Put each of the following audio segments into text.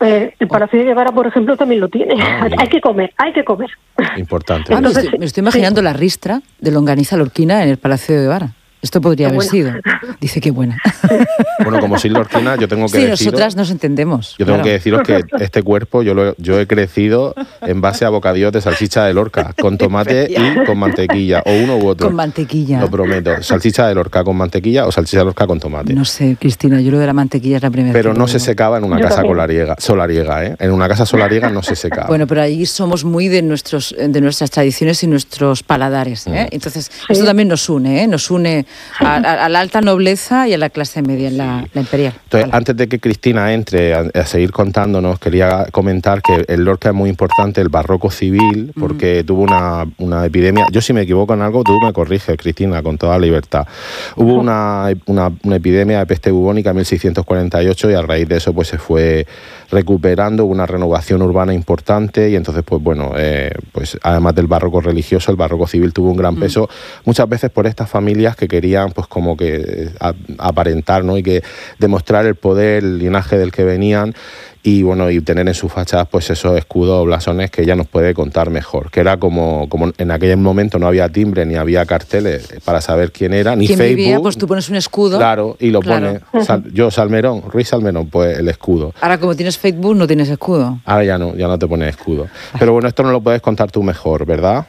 El Palacio de Guevara, por ejemplo, también lo tiene. Hay que comer. Importante. Entonces, me estoy imaginando la ristra de longaniza lorquina en el Palacio de Guevara. Esto podría haber sido. Dice que buena. Bueno, como soy lorquina, yo tengo que deciros... Sí, nosotras nos entendemos. Yo tengo que deciros que este cuerpo yo he crecido en base a bocadillos de salchicha de Lorca, con tomate y con mantequilla, o uno u otro. Con mantequilla. Lo prometo. Salchicha de Lorca con mantequilla o salchicha de Lorca con tomate. No sé, Cristina, yo lo de la mantequilla es la primera. Pero no se secaba en una casa solariega, ¿eh? En una casa solariega no se secaba. Bueno, pero ahí somos muy de nuestras tradiciones y nuestros paladares, ¿eh? Entonces, esto también nos une, ¿eh? Nos une a la alta nobleza y a la clase media, la imperial. Entonces, antes de que Cristina entre a seguir contándonos, quería comentar que en Lorca es muy importante el barroco civil, porque tuvo una epidemia. Yo, si me equivoco en algo, tú me corriges, Cristina, con toda libertad. Hubo una epidemia de peste bubónica en 1648 y a raíz de eso pues se fue recuperando, una renovación urbana importante y entonces pues bueno, pues además del barroco religioso, el barroco civil tuvo un gran peso, muchas veces por estas familias que querían pues como que aparentar, ¿no? Y que demostrar el poder, el linaje del que venían y bueno, y tener en sus fachadas pues esos escudos o blasones que ella nos puede contar mejor, que era como en aquel momento no había timbre ni había carteles para saber quién era, ni ¿quién Facebook. Vivía, pues tú pones un escudo. Claro, y lo pone yo Salmerón, Ruiz Salmerón, pues el escudo. Ahora como tienes Facebook no tienes escudo. Ahora ya no te pones escudo. Pero bueno, esto no lo puedes contar tú mejor, ¿verdad?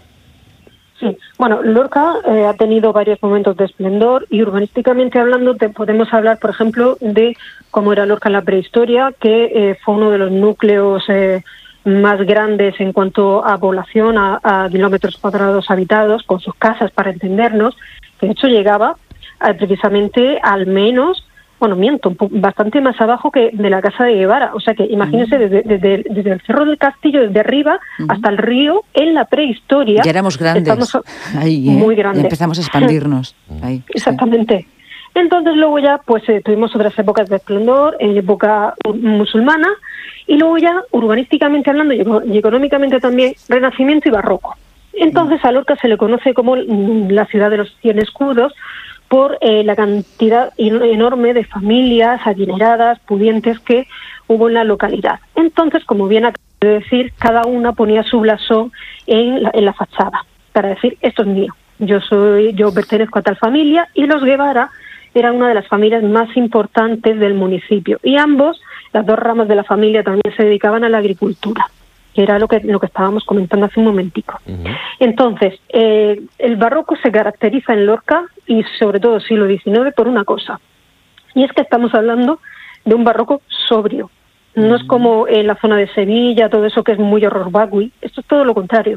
Sí, bueno, Lorca ha tenido varios momentos de esplendor y urbanísticamente hablando podemos hablar, por ejemplo, de cómo era Lorca en la prehistoria, que fue uno de los núcleos más grandes en cuanto a población, a kilómetros cuadrados habitados, con sus casas, para entendernos, que de hecho llegaba precisamente al menos, bastante más abajo que de la casa de Guevara. O sea que imagínense desde el Cerro del Castillo, desde arriba hasta el río, en la prehistoria. Ya éramos grandes. Ahí, muy grandes. Empezamos a expandirnos. Ahí, exactamente. Sí. Entonces luego ya pues tuvimos otras épocas de esplendor, en época musulmana, y luego ya urbanísticamente hablando y económicamente también, Renacimiento y Barroco. Entonces a Lorca se le conoce como la ciudad de los 100 escudos, por la cantidad enorme de familias adineradas, pudientes que hubo en la localidad. Entonces, como bien acabo de decir, cada una ponía su blasón en la fachada, para decir, esto es mío, yo pertenezco a tal familia, y los Guevara eran una de las familias más importantes del municipio, y ambos, las dos ramas de la familia, también se dedicaban a la agricultura, que era lo que estábamos comentando hace un momentico. Entonces, el barroco se caracteriza en Lorca, y sobre todo siglo XIX, por una cosa, y es que estamos hablando de un barroco sobrio. No es como en la zona de Sevilla, todo eso que es muy horror vacui, esto es todo lo contrario.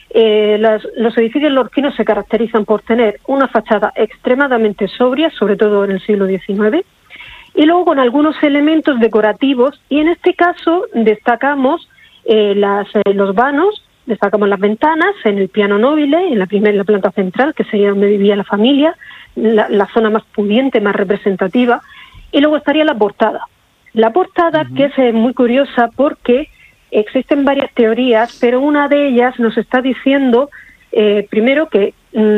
Los edificios lorquinos se caracterizan por tener una fachada extremadamente sobria, sobre todo en el siglo XIX, y luego con algunos elementos decorativos, y en este caso destacamos los vanos, destacamos las ventanas, en el piano nobile, en la planta central, que sería donde vivía la familia, la zona más pudiente, más representativa, y luego estaría la portada. La portada, que es muy curiosa porque existen varias teorías, pero una de ellas nos está diciendo, primero que,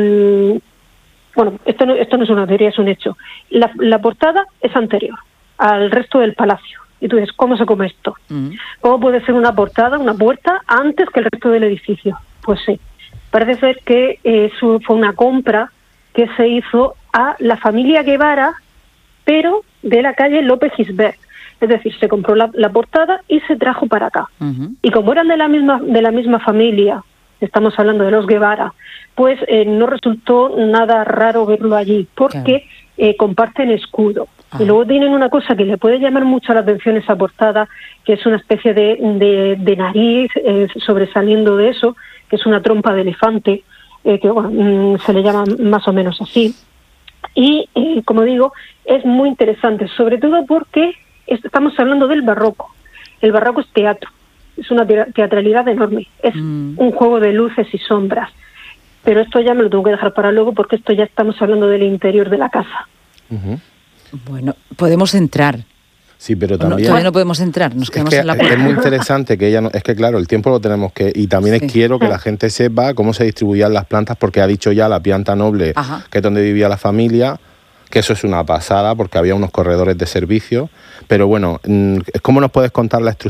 esto no es una teoría, es un hecho. La portada es anterior al resto del palacio. Y tú dices, ¿cómo se come esto? ¿Cómo puede ser una portada, una puerta, antes que el resto del edificio? Pues sí, parece ser que eso fue una compra que se hizo a la familia Guevara, pero de la calle López Gisbert. Es decir, se compró la portada y se trajo para acá. Y como eran de la misma familia, estamos hablando de los Guevara, pues no resultó nada raro verlo allí, porque comparten escudo. Y luego tienen una cosa que le puede llamar mucho la atención esa portada, que es una especie de nariz sobresaliendo de eso, que es una trompa de elefante, que se le llama más o menos así. Y, como digo, es muy interesante, sobre todo porque estamos hablando del barroco. El barroco es teatro, es una teatralidad enorme, es un juego de luces y sombras. Pero esto ya me lo tengo que dejar para luego, porque esto ya estamos hablando del interior de la casa. Bueno, podemos entrar. Sí, pero también... todavía no podemos entrar, nos quedamos en la puerta. Es muy interesante que ella... es que claro, el tiempo lo tenemos que... Y también quiero que la gente sepa cómo se distribuían las plantas, porque ha dicho ya la planta noble, que es donde vivía la familia, que eso es una pasada, porque había unos corredores de servicio. Pero bueno, ¿cómo nos puedes contar la estructura